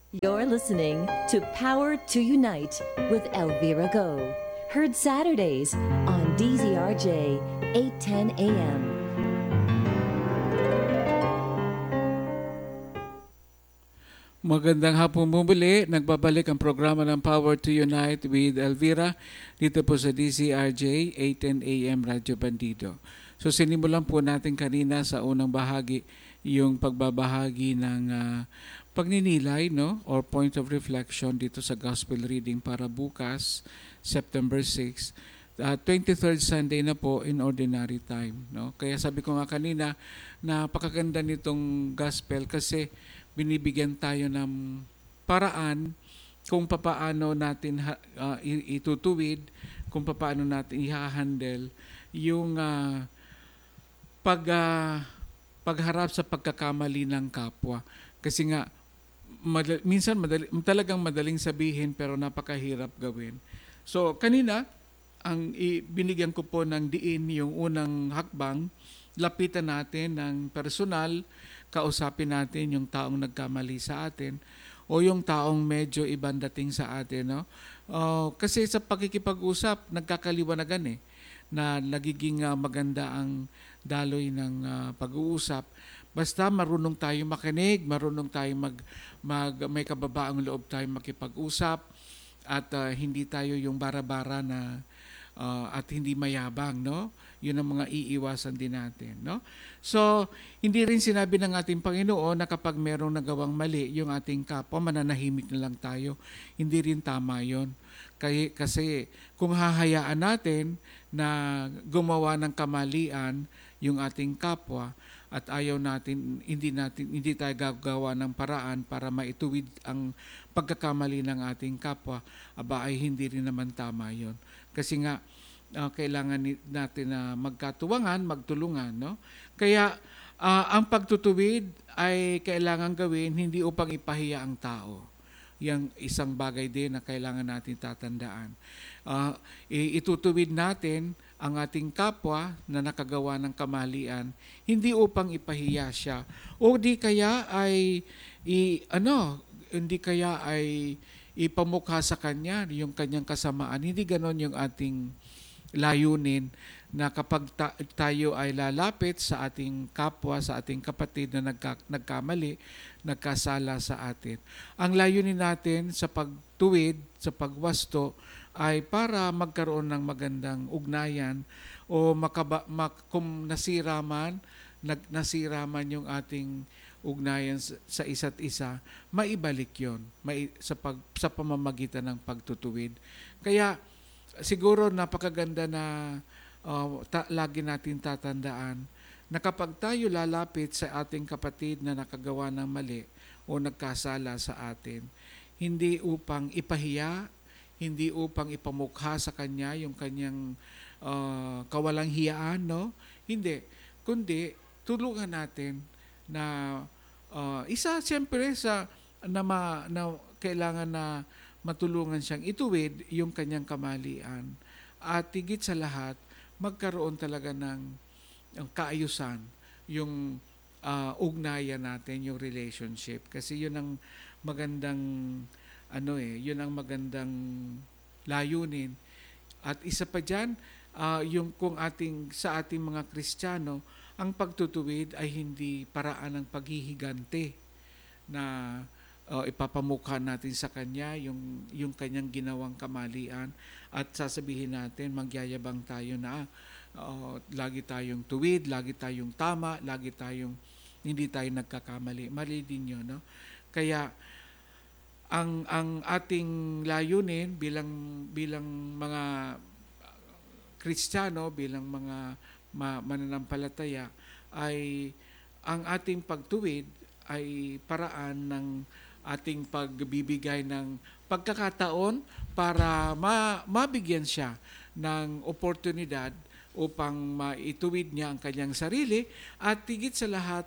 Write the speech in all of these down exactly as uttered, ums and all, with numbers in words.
You're listening to Power to Unite with Elvira Go. Heard Saturdays on D Z R J, eight ten a m. Magandang hapon muli. Nagbabalik ang programa ng Power to Unite with Elvira dito po sa D Z R J, eight ten a m Radyo Bandido. So sinimulan po natin kanina sa unang bahagi yung pagbabahagi ng uh, pagninilay, no, or point of reflection dito sa Gospel reading para bukas, September sixth. Uh, twenty-third Sunday na po in ordinary time, no? Kaya sabi ko nga kanina, napakaganda nitong gospel kasi binibigyan tayo ng paraan kung papaano natin uh, itutuwid, kung papaano natin i-handle yung uh, pag uh, pagharap sa pagkakamali ng kapwa. Kasi nga madal- minsan madali, talagang madaling sabihin pero napakahirap gawin. So kanina ang binigyan ko po ng diin yung unang hakbang, lapitan natin ng personal, kausapin natin yung taong nagkamali sa atin o yung taong medyo ibang dating sa atin, no? Uh, kasi sa pakikipag-usap, nagkakaliwanagan eh, na nagiging uh, maganda ang daloy ng uh, pag-uusap. Basta marunong tayo makinig, marunong tayo mag, mag may kababaang loob tayo makipag-usap at uh, hindi tayo yung bara-bara na Uh, at hindi mayabang, no? Yun ang mga iiwasan din natin, no? So, hindi rin sinabi ng ating Panginoon na kapag merong nagawang mali yung ating kapwa, mananahimik na lang tayo. Hindi rin tama yun. Kaya, kasi kung hahayaan natin na gumawa ng kamalian yung ating kapwa at ayaw natin, hindi natin, hindi tayo gagawa ng paraan para maituwid ang pagkakamali ng ating kapwa, aba ay hindi rin naman tama yun. Kasi nga, uh, kailangan natin na uh, magkatuwangan, magtulungan, no? Kaya, uh, ang pagtutuwid ay kailangan gawin hindi upang ipahiya ang tao. Yang isang bagay din na kailangan natin tatandaan. Uh, itutuwid natin ang ating kapwa na nakagawa ng kamalian, hindi upang ipahiya siya. O di kaya ay, i, ano, hindi kaya ay ipamukha sa kanya yung kanyang kasamaan. Hindi ganon yung ating layunin na kapag ta- tayo ay lalapit sa ating kapwa, sa ating kapatid na nagka- nagkamali, nagkasala sa atin. Ang layunin natin sa pagtuwid, sa pagwasto, ay para magkaroon ng magandang ugnayan o makaba- mak- kung nasira man, nag- nasira man yung ating ugnayan sa isa't isa, maibalik yon mai, sa, pag, sa pamamagitan ng pagtutuwid. Kaya siguro napakaganda na uh, ta, lagi natin tatandaan na kapag tayo lalapit sa ating kapatid na nakagawa ng mali o nagkasala sa atin, hindi upang ipahiya, hindi upang ipamukha sa kanya yung kanyang uh, kawalang hiyaan, no? Hindi, kundi tulungan natin na uh, isa siyempre sa na, ma, na kailangan na matulungan siyang ituwid yung kanyang kamalian at higit sa lahat magkaroon talaga ng, ng kaayusan yung uh, ugnayan natin, yung relationship, kasi yun ang magandang ano eh yun ang magandang layunin. At isa pa diyan, uh, yung kung ating sa ating mga Kristiyano, ang pagtutuwid ay hindi paraan ng paghihigante na uh, ipapamukha natin sa kanya yung, yung kanyang ginawang kamalian at sasabihin natin, magyayabang tayo na uh, lagi tayong tuwid, lagi tayong tama, lagi tayong hindi tayo nagkakamali. Mali din yun, no? Kaya ang ang ating layunin bilang bilang mga Kristiyano, bilang mga mananampalataya, ay ang ating pagtuwid ay paraan ng ating pagbibigay ng pagkakataon para ma, mabigyan siya ng oportunidad upang maituwid niya ang kanyang sarili at higit sa lahat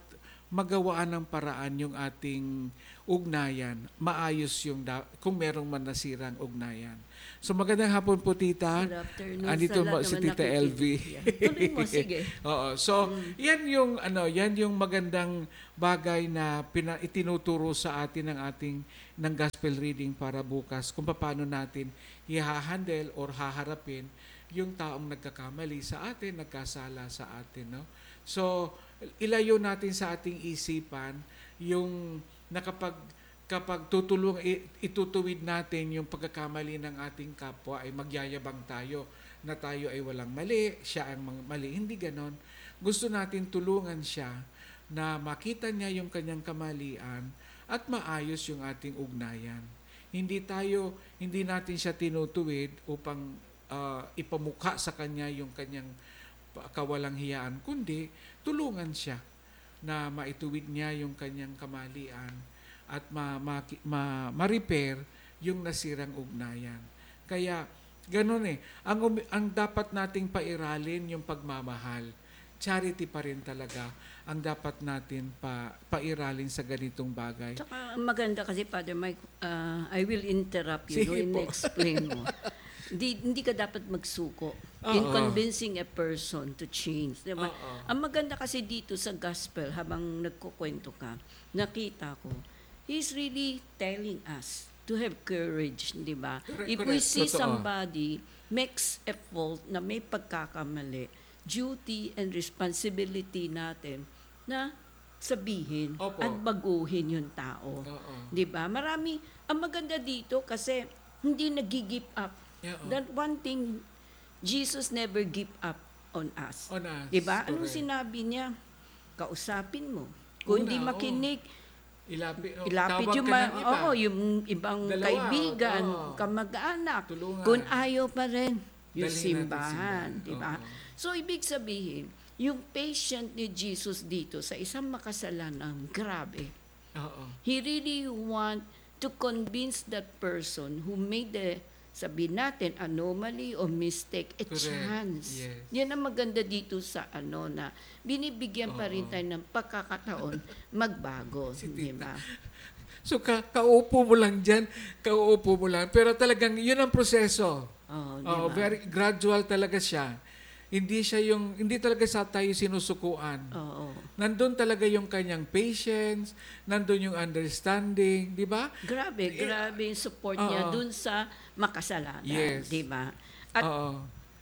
magawaan ng paraan yung ating ugnayan, maayos yung da- kung merong man nasirang ugnayan. So magandang hapon po, Tita. Good afternoon Andito sa mo lahat si naman Tita nakikinig. L V. Yeah. Tuloy mo, sige. Oo. So, yan yung ano, yan yung magandang bagay na pina, itinuturo sa atin ng ating ng gospel reading para bukas kung paano natin i-handle or haharapin yung taong nagkakamali sa atin, nagkasala sa atin, no? So, ilayo natin sa ating isipan yung nakapag kapag tutulong itutuwid natin yung pagkakamali ng ating kapwa ay magyayabang tayo na tayo ay walang mali, siya ang mali. Hindi ganon. Gusto natin tulungan siya na makita niya yung kanyang kamalian at maayos yung ating ugnayan. Hindi tayo, hindi natin siya tinutuwid upang uh, ipamukha sa kanya yung kanyang kawalang hiyaan, kundi tulungan siya na maituwid niya yung kanyang kamalian at ma, ma, ma, ma-repair yung nasirang ugnayan. Kaya, ganun eh. Ang, ang dapat nating pairalin yung pagmamahal. Charity pa rin talaga ang dapat natin pa, pairalin sa ganitong bagay. Tsaka maganda kasi, Father Mike, uh, I will interrupt you Sige no, in po. explain mo. Hindi, hindi ka dapat magsuko Oo. in convincing a person to change. Diba? Oo. Ang maganda kasi dito sa gospel, habang nagkukwento ka, nakita ko, he's really telling us to have courage, di ba? Correct, If we correct. see Totoo. somebody makes a fault na may pagkakamali, duty and responsibility natin na sabihin Opo. at baguhin yung tao. Oo. Di ba? Marami, ang maganda dito kasi hindi nag-give up. Yeah, oo. That one thing, Jesus never give up on us. On us, Di ba? Anong correct. sinabi niya? Kausapin mo. Kung Una, hindi oo. makinig, Ilapit, oh, ilapit tawag yung, ka ma- ng iba. oo, yung ibang Dalawa, kaibigan, oo. kamag-anak. Tulungan. Kung ayaw pa rin, yung Dalhin natin simbahan. simbahan. Di ba? Oo. So, ibig sabihin, yung patient ni Jesus dito sa isang makasalanan, grabe. Oo. He really want to convince that person who made the, sabihin natin, anomaly or mistake, a Correct. chance. Yes. Yan ang maganda dito sa ano na binibigyan pa rin Oo. tayo ng pagkakataon magbago. Si Di Tita. ba? So, ka, kaupo mo lang dyan, kaupo mo lang. Pero talagang yun ang proseso. Oh, di Oo, ba? very gradual talaga siya. Hindi siya yung, hindi talaga sa tayo sinusukuan. Oo. Nandun talaga yung kanyang patience, nandun yung understanding, di ba? Grabe, Eh, grabe yung support oo. niya dun sa makasalanan. Yes. Di ba? At Oo.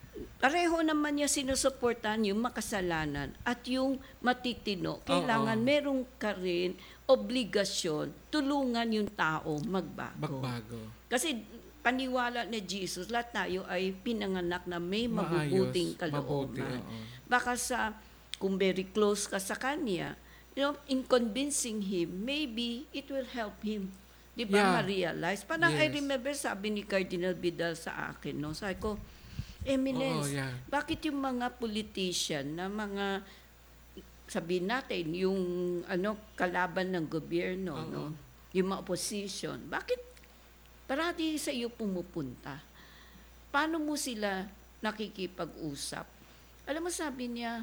pareho naman niya sinusuportan yung makasalanan at yung matitino. Kailangan Oo. merong ka rin obligasyon, tulungan yung tao magbago. Magbago. Kasi paniwala ni Jesus, lahat tayo ay pinanganak na may Maayos, mabubuting mabuti, kalooban. oo. Baka sa, kung very close ka sa Kanya, you know, in convincing Him, maybe it will help Him. Di ba, Yeah. ma-realize? Parang I Yes. remember sabi ni Cardinal Vidal sa akin, no? Sabi ko, Eminence, Oo, yeah. bakit yung mga politician na mga sabihin natin yung ano kalaban ng gobyerno, Oo. no? Yung mga opposition, bakit parati sa iyo pumupunta? Paano mo sila nakikipag-usap? Alam mo, sabi niya,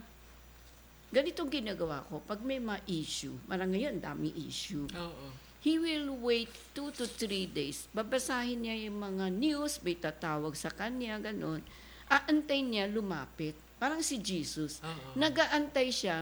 ganitong ginagawa ko, pag may mga issue, marang ngayon, dami issue. Oo. He will wait two to three days. Babasahin niya yung mga news, may tatawag sa kanya, ganun. Aantay niya, lumapit. Parang si Jesus. Oo. Nagaantay siya,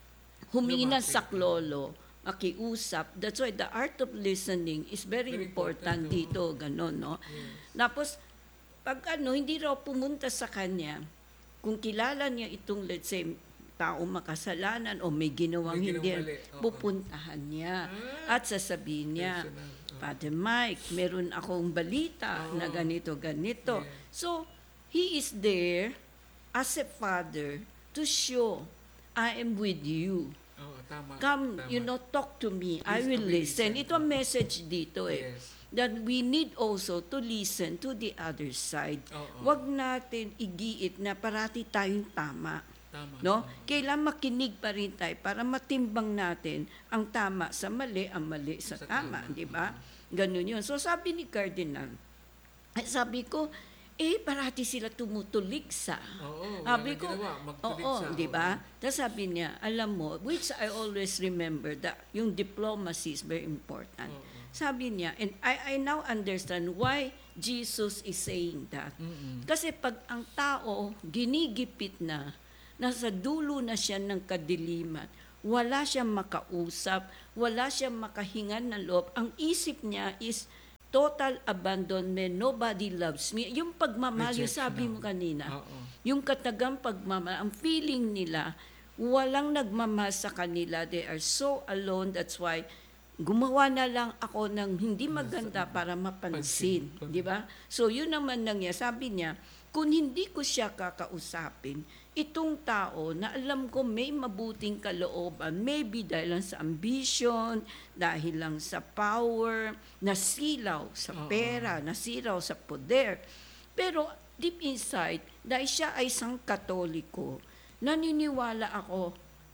humingi ng Lumapit. saklolo, makiusap. That's why the art of listening is very, Very important, important, dito, ganun, no? Yes. Tapos, pag ano, hindi raw pumunta sa kanya, kung kilala niya itong, let's say, taong makasalanan o may ginawang May hindi, ginawang mali, oo. pupuntahan niya Ah, at sasabihin niya, personal. Oo. Father Mike, meron akong balita Oo. na ganito, ganito. Yes. So, he is there as a father to show, I am with you. Oo, tama. Come, tama. you know, talk to me. I Please, will I will listen. listen. Ito ang message dito eh. Yes. That we need also to listen to the other side. Oo. Huwag natin igiit na parati tayong tama. Tama. No? Oo. Kailangan makinig pa rin tayo para matimbang natin ang tama sa mali, ang mali sa, Sa tama, tama. di ba? Ganun yun. So sabi ni Cardinal, ay, sabi ko, eh, parati sila tumutuligsa. Oo, wala Sabi nang ko, ginawa, magtuligsa, oo, di ba? oo. Tapos sabi niya, alam mo, which I always remember, that yung diplomacy is very important. Oo. Sabi niya, and I, I now understand why Jesus is saying that. Mm-mm. Kasi pag ang tao ginigipit na, nasa dulo na siya ng kadiliman, wala siyang makausap, wala siyang makahingan ng loob, ang isip niya is total abandonment, nobody loves me. Yung pagmamahal, yung Rejection sabi na. mo kanina, Oo. yung katagang pagmamahal, ang feeling nila, walang nagmamahal sa kanila, they are so alone, that's why gumawa na lang ako ng hindi maganda para mapansin, Pansin. di ba? So yun naman nangyari, sabi niya, kung hindi ko siya kakausapin, itong tao na alam ko may mabuting kalooban, maybe dahil lang sa ambition, dahil lang sa power, nasilaw sa Oo. pera, nasilaw sa poder. Pero deep inside, dahil siya ay isang Katoliko, naniniwala ako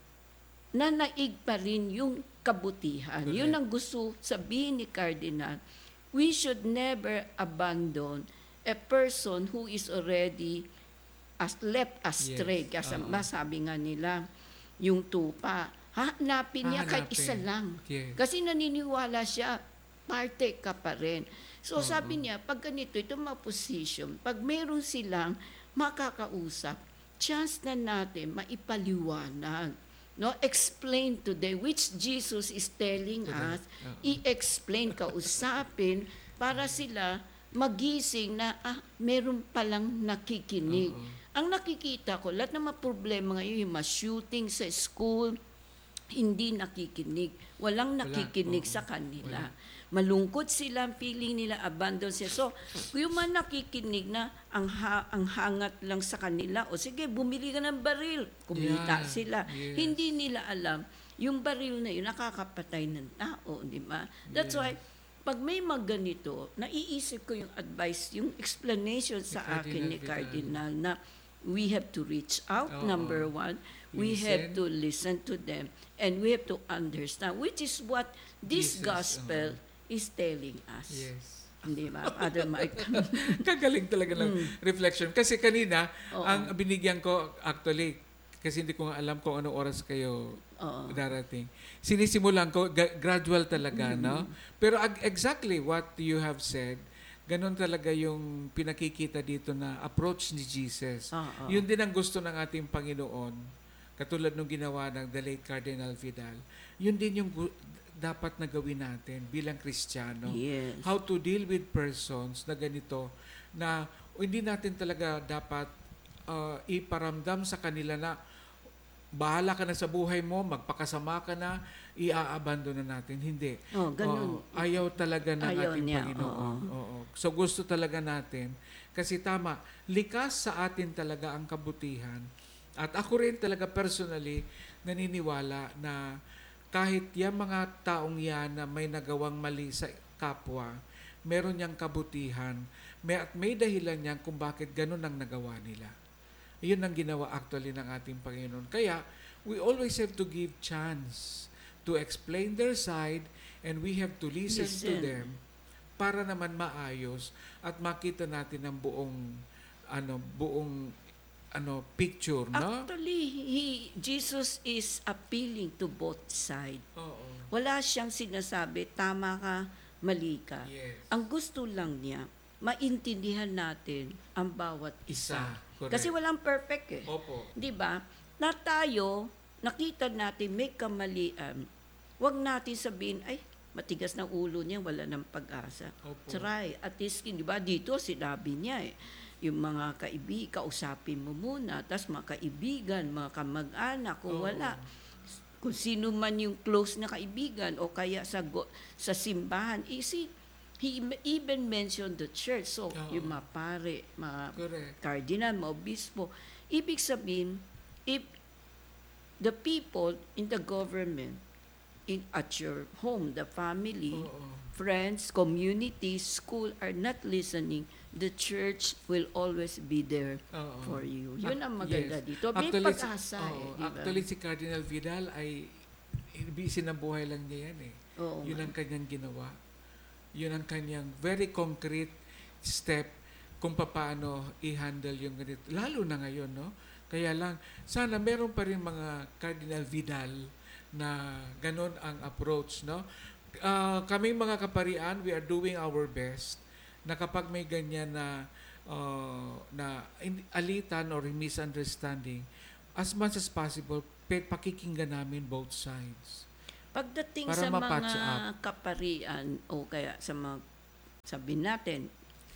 na naig pa rin yung kabutihan. Correct. Yun ang gusto sabihin ni Cardinal. We should never abandon a person who is already as left astray. Yes, Kasi oo. masabi nga nila, yung tupa, hanapin niya kahit Hahanapin. isa lang. Yes. Kasi naniniwala siya, parte ka pa rin. So Oo. sabi niya, pag ganito, itong mga position, pag meron silang makakausap, chance na natin maipaliwanag. No, explain today, which Jesus is telling Correct. us, Oo. i-explain, kausapin, para sila magising na, ah, meron palang nakikinig. Oo. Ang nakikita ko, lahat ng mga problema ngayon, yung mga shooting sa school, hindi nakikinig. Walang Wala, nakikinig oo. sa kanila. Wala. Malungkot sila, ang feeling nila, abandon sila. So, yung mga nakikinig na ang, ha- ang hangat lang sa kanila, o sige, bumili ka ng baril, kumita Yeah, sila. yes. Hindi nila alam, yung baril na yun, nakakapatay ng tao, di ba? That's Yeah. why, pag may mga ganito, naiisip ko yung advice, yung explanation sa Ni akin ni Cardinal Cardinal na we have to reach out, Oo. number one. We have Listen. to listen to them. And we have to understand, which is what this Jesus, gospel is telling us. Yes. Hindi ba? Other Mike. Kagaling talaga ng reflection. Kasi kanina, Hmm. Oo. ang binigyan ko, actually, kasi hindi ko nga alam kung anong oras kayo Oo. darating. Sinisimulan ko, ga- gradual talaga, Mm-hmm. no? Pero ag- exactly what you have said, ganun talaga yung pinakikita dito na approach ni Jesus. Oo. Yun din ang gusto ng ating Panginoon, katulad nung ginawa ng the late Cardinal Vidal. Yun din yung gu- dapat na gawin natin bilang Kristiyano. Yes. How to deal with persons na ganito, na hindi natin talaga dapat uh, iparamdam sa kanila na bahala ka na sa buhay mo, magpakasama ka na, iaabandon na natin. Hindi. Oh, ganun. Oo, ayaw talaga ng Ayaw ating niya, Panginoon. Oo. So gusto talaga natin. Kasi tama, likas sa atin talaga ang kabutihan. At ako rin talaga personally naniniwala na kahit yung mga taong yan na may nagawang mali sa kapwa, meron niyang kabutihan, may, at may dahilan niyan kung bakit ganun ang nagawa nila. Yun ang ginawa actually ng ating Panginoon. Kaya, we always have to give chance to explain their side and we have to listen, to Listen. them para naman maayos at makita natin ang buong ano buong ano picture, no? Actually, he, Jesus is appealing to both sides. Oo. Wala siyang sinasabi, tama ka, mali ka. Yes. Ang gusto lang niya, maintindihan natin ang bawat isa. Isa, correct. Kasi walang perfect eh. Opo. 'Di ba? Na tayo, nakita natin may kamalian. Huwag natin sabihin, ay, matigas ng ulo niya, wala ng pag-asa. Opo. Try. At least, di ba, dito sinabi niya eh, yung mga kaibigan, kausapin mo muna, tapos mga kaibigan, mga kamag-anak, kung Oo. wala. Kung sino man yung close na kaibigan o kaya sa go, sa simbahan, isi, he even mentioned the church. So, Oo. yung mga pare, mga Correct. cardinal, mga obispo. Ibig sabihin, if the people in the government, in at your home, the family, Oo. friends, community, school are not listening, the church will always be there Oo. for you. Yun ang Ac- maganda yes. dito. May Actually, si- pag-asa oo, eh, di ba? Actually, si Cardinal Vidal ay busy na buhay lang niya yan eh. Oo Yun nga. ang kanyang ginawa. Yun ang kanyang very concrete step kung paano i-handle yung ganito. Lalo na ngayon, no? Kaya lang, sana meron pa rin mga Cardinal Vidal na ganon ang approach, no? Uh, kaming mga kaparian, we are doing our best na kapag may ganyan na uh, na alitan or misunderstanding, as much as possible, pe- pakikinggan namin both sides. Pagdating Para sa ma-patch mga up. kaparian o kaya sa mga, sabihin natin,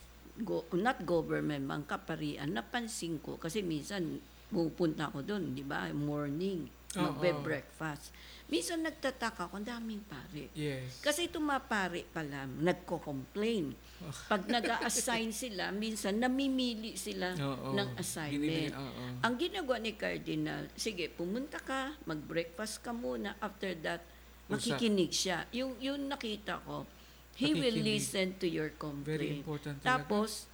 go, not government, mga kaparian, napansin ko, kasi minsan pupunta ako doon, di ba, morning, Oo. magbe-breakfast. Minsan nagtataka ako, ang daming pare. Yes. Kasi itong mga pare pala, nagko-complain. Pag nag-a-assign sila, minsan namimili sila Oo. ng assignment. Binibigay- oo. Ang ginagawa ni Cardinal, sige, pumunta ka, mag-breakfast ka muna, after that, Usap. makikinig siya. Yung, yung nakita ko, he will Nakikinig. listen to your Very complaint. important talaga. Tapos,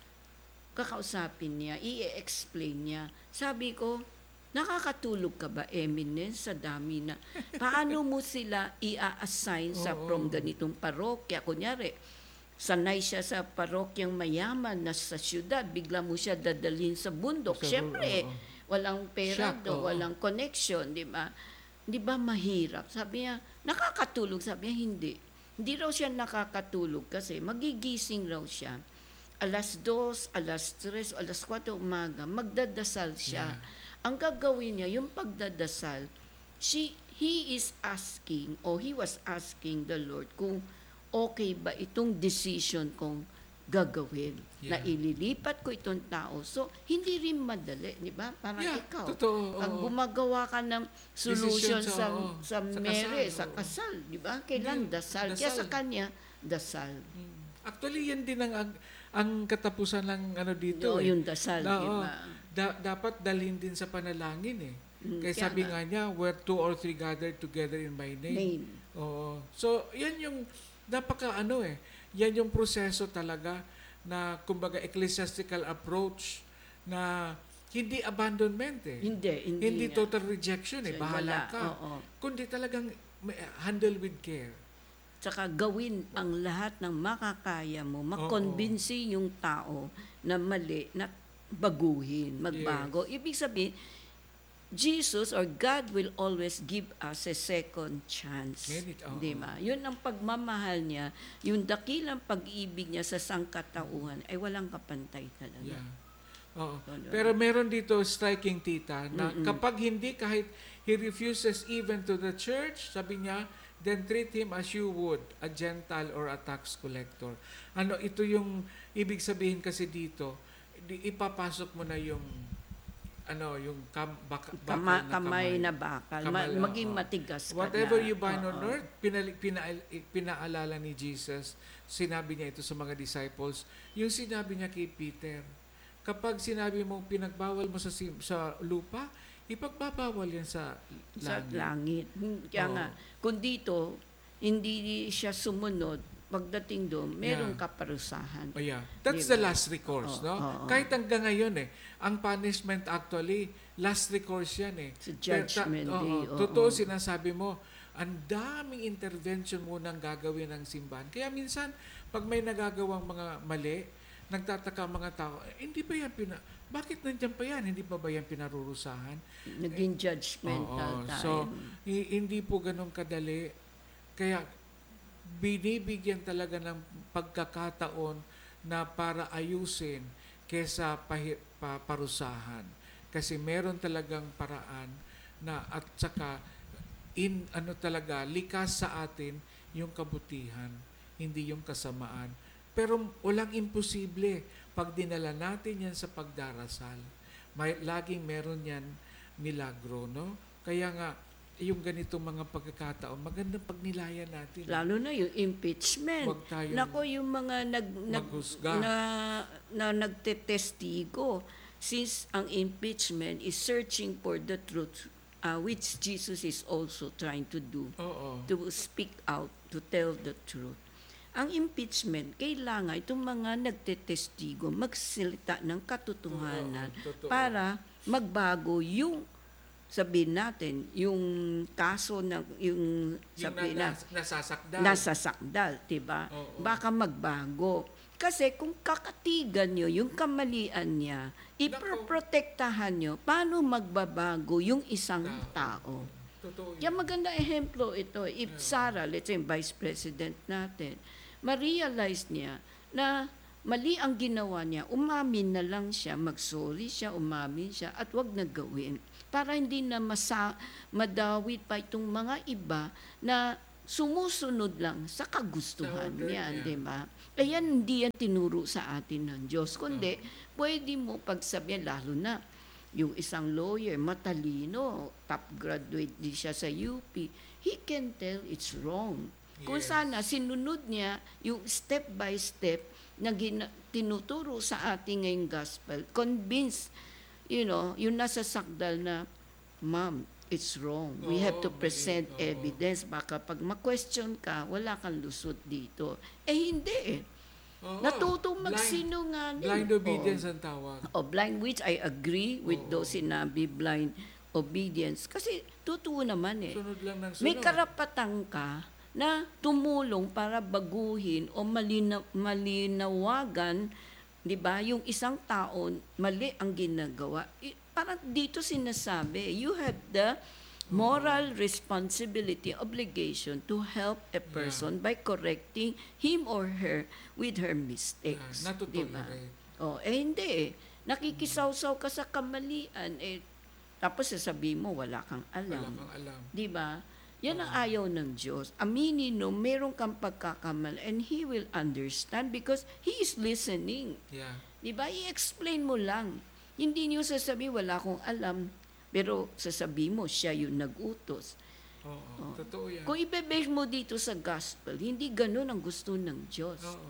kakausapin niya, i-explain niya. Sabi ko, nakakatulog ka ba, Eminence, sa dami na? Paano mo sila i-assign sa Oo. from ganitong parokya? Kunyari, sanay siya sa parokyang mayaman na sa syudad, bigla mo siya dadalhin sa bundok. Sa- Siyempre, oo. walang pera Shock, do, oo. walang connection, di ba? Di ba mahirap? Sabi niya, nakakatulog. Sabi niya, hindi. Hindi raw siya nakakatulog kasi magigising raw siya. Alas dos, alas tres, alas kwatro umaga, magdadasal siya. Yeah. Ang gagawin niya, yung pagdadasal, she, he is asking, or he was asking the Lord kung okay ba itong decision kong gagawin. Na Yeah. ililipat ko itong tao. So, hindi rin madali, di ba? Parang Yeah, ikaw. totoo, Pag oo. gumagawa ka ng solution Decision sa, sa- oo, sa, sa marriage, kasal, sa oo. kasal, di ba? Kailan Hindi, dasal. Kaya dasal. sa kanya, dasal. Actually, yan din ang, ang, ang katapusan ng ano dito. Oo, eh. yung dasal, Na, di oo, ba? da- dapat dalhin din sa panalangin eh. Mm, Kaya kaya sabi nga. nga niya, where two or three gathered together in my name. Name. Oo. So, yan yung, napaka ano eh, yan yung proseso talaga na, kumbaga, ecclesiastical approach na hindi abandonment eh. Hindi, hindi. Hindi nga. total rejection eh, So, bahala wala, ka. oo. Kundi talagang may- handle with care. Tsaka gawin ang lahat ng makakaya mo, makonbinsi yung tao na mali, na baguhin, magbago. Ibig sabihin, Jesus or God will always give us a second chance. Merit, oo. Di ba? Yun ang pagmamahal niya, yung dakilang pag-ibig niya sa sangkatauhan ay walang kapantay talaga. Yeah. Oo. Ano? Pero meron dito striking tita na kapag hindi, kahit he refuses even to the church, sabi niya, then treat him as you would a Gentile or a tax collector. Ano, ito yung ibig sabihin kasi dito, di- ipapasok mo na yung ano, yung kam, baka, bakal Kama, na kamay na bakal, ma- Kamay, maging oo. matigas ka Whatever na. you bind on Oo. earth, pinali, pina, pinaalala ni Jesus, sinabi niya ito sa mga disciples, yung sinabi niya kay Peter, kapag sinabi mo pinagbawal mo sa sim- sa lupa, ipagbabawal yan sa Sa langit. langit. Hmm, Kaya Oo. nga, kung dito, hindi siya sumunod, pagdating doon, merong Yeah. kaparusahan. Oh, yeah. That's Diba? the last recourse, Oo, no? oo. Kahit hanggang ngayon eh, ang punishment actually, last recourse yan eh. Sa judgment Pero ta- day, oo, oo. Totoo sinasabi mo, ang daming intervention mo nang gagawin ng simbahan. Kaya minsan, pag may nagagawang mga mali, nagtataka ang mga tao, eh, hindi ba yan pina... Bakit nandiyan pa yan? Hindi pa ba yan pinarurusahan? Naging judgmental Oo, tayo. so, hi- hindi po ganun kadali. Kaya, binibigyan talaga ng pagkakataon na para ayusin kesa pahi- pa, parusahan. Kasi meron talagang paraan na at saka in ano talaga likas sa atin yung kabutihan, hindi yung kasamaan. Pero walang imposible pag dinala natin yan sa pagdarasal. May laging meron yan milagro, no? Kaya nga yung ganitong mga pagkakataon, magandang pagnilayan natin. Lalo na yung impeachment. Huwag tayong Nako, yung mga nag, nag, maghusga. na, na nagtetestigo, since ang impeachment is searching for the truth, uh, which Jesus is also trying to do, Oo. to speak out, to tell the truth. Ang impeachment, kailangan itong mga nagtetestigo magsalita ng katotohanan Oo, totoo. para magbago yung sabihin natin, yung kaso ng, yung Yung sabihin na, na, nas- nasasakdal. nasa sakdal, diba? Oo. Baka magbago. Kasi kung kakatigan nyo yung kamalian niya, iproprotektahan nyo, paano magbabago yung isang tao? Totoo Kaya yun. maganda ehemplo ito. If Sarah, let's say, Vice President natin, ma-realize niya na mali ang ginawa niya, umamin na lang siya, mag-sorry siya, umamin siya, at wag na gawin. Para hindi na masa, madawit pa itong mga iba na sumusunod lang sa kagustuhan Sa order niya, niya. di ba? Ayan, hindi yan tinuro sa atin ng Diyos. Kundi, pwede mo pagsabihan, lalo na, yung isang lawyer, matalino, top graduate din siya sa U P, he can tell it's wrong. Kung Yes. sana sinunod niya yung step by step na gina- tinuturo sa ating ngayong gospel, convince, you know, yung nasa sakdal na, ma'am, it's wrong. We have to Oo, present mali. Oo. evidence. Baka pag ma-question ka, wala kang lusot dito. Eh, hindi eh. Oo. Natutong Blind- magsinungaling. Blind obedience Oo. ang tawag. O blind, which I agree with Oo. those sinabi, blind obedience. Kasi totoo naman eh. Sunod lang ng sunod. May karapatan ka na tumulong para baguhin o malina, malinawagan, di ba, yung isang tao, mali ang ginagawa. I, parang dito sinasabi, you have the moral responsibility, obligation to help a person by correcting him or her with her mistakes. Ah, di ba? natutuloy. Oh, eh hindi eh. Nakikisawsaw ka sa kamalian, eh, tapos sasabihin mo, wala kang Wala alam. kang alam. Di ba? Yan ang ayaw ng Diyos. Aminin no, meron kang pagkakamal and He will understand because He is listening. Yeah. Di ba? I-explain mo lang. Hindi niyo sasabihin, wala akong alam. Pero sasabihin mo, siya yung nag-utos. Oo. Totoo yan. Kung ibe-base mo dito sa gospel, hindi ganun ang gusto ng Diyos. Oo.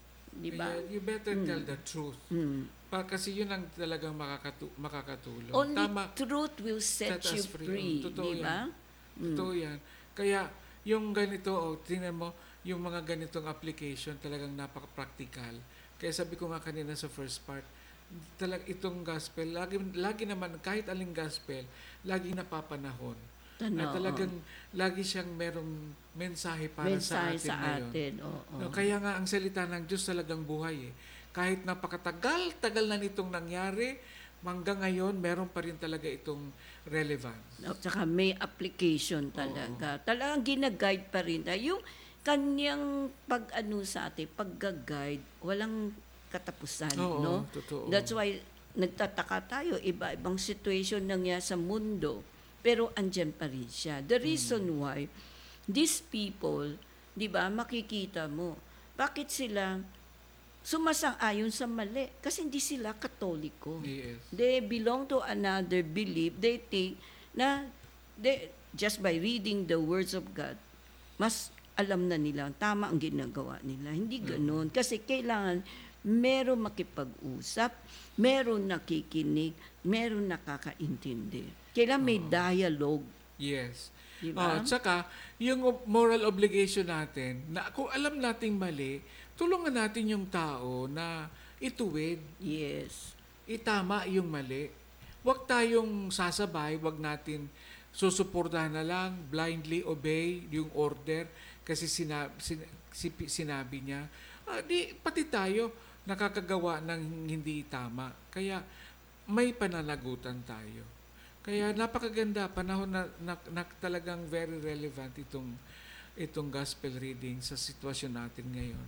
Di ba? Kaya you better tell the truth. Hmm. Pa, kasi yun ang talagang makakatu- makakatulong. Only Tama. truth will set, Set you us free. free. Oh, totoo Di ba? Totoo yan. Kaya yung ganito, oh, tingnan mo, yung mga ganitong application talagang napaka-practical. Kaya sabi ko nga kanina sa first part, talag itong gospel, lagi, lagi naman, kahit aling gospel, lagi napapanahon. Tanaw, At talagang lagi siyang merong mensahe para mensahe sa atin sa ngayon. atin. Oo. No, kaya nga ang salita ng Diyos talagang buhay eh. Kahit napakatagal-tagal na nitong nangyari, hanggang ngayon, meron pa rin talaga itong relevance. At saka may application talaga. Talagang ginaguide pa rin tayo. Yung kanyang pag-ano sa atin, pag-guide, walang katapusan. Oo, no? totoo. That's why nagtataka tayo, iba-ibang situation nangyari sa mundo, pero andyan pa rin siya. The reason Hmm. why, these people, di ba, makikita mo, bakit sila sumasang-ayon sa mali? Kasi hindi sila Katoliko. Yes. They belong to another belief. They think na they, just by reading the words of God, mas alam na nila, tama ang ginagawa nila. Hindi ganoon. Kasi kailangan meron makipag-usap, meron nakikinig, meron nakakaintindi. Kailangan may dialogue. Yes. Di Oh, ba? at saka, yung ob- moral obligation natin, na kung alam nating mali, tulungan natin yung tao na ituwid, Yes. itama yung mali. Huwag tayong sasabay, huwag natin susuportahan na lang, blindly obey yung order kasi sinabi, sinabi, sinabi niya. Ah, di, pati tayo nakakagawa ng hindi tama. Kaya may pananagutan tayo. Kaya napakaganda, panahon na, na, na talagang very relevant itong, itong gospel reading sa sitwasyon natin ngayon.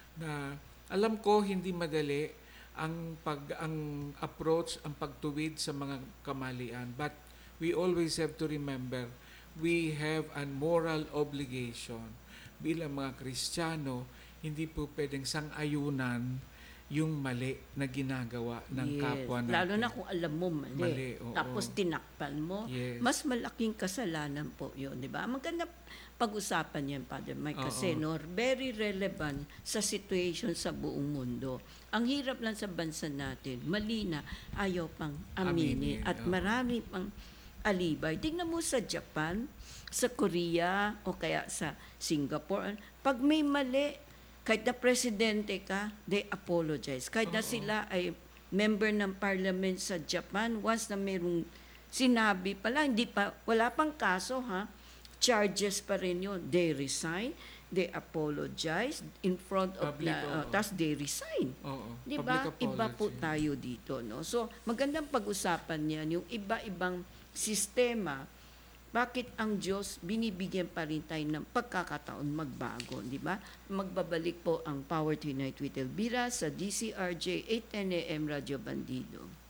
Na alam ko hindi madali ang pag ang approach, ang pagtuwid sa mga kamalian, but we always have to remember we have a moral obligation bilang mga Kristiyano. Hindi po pwedeng sang-ayunan yung mali na ginagawa ng Yes. kapwa natin. Lalo na kung alam mo mali. Mali, oo. Tapos tinakpan mo. Yes. Mas malaking kasalanan po yun, di ba? Maganda pag-usapan yan, Father Mike, kasi Oo. no, very relevant sa situation sa buong mundo. Ang hirap lang sa bansa natin, mali na, ayaw pang aminin. Aminin, At oo. marami pang alibay. Tingnan mo sa Japan, sa Korea, o kaya sa Singapore, pag may mali, kahit na presidente ka, they apologize. Kahit na Oo. sila ay member ng parliament sa Japan, once na mayroong Sinabi pala, hindi pa, wala pang kaso ha, charges pa rin yun. They resign, they apologize in front of, Public, the, uh, oo. tas they resign. Oo. Di ba? Public Iba po apology. tayo dito. No? So, magandang pag-usapan yan, yung iba-ibang sistema, bakit ang Diyos binibigyan pa rin tayo ng pagkakataon magbago, di ba? Magbabalik po ang Power to Unite with Elvira sa D C R J eight ten A M Radyo Bandido.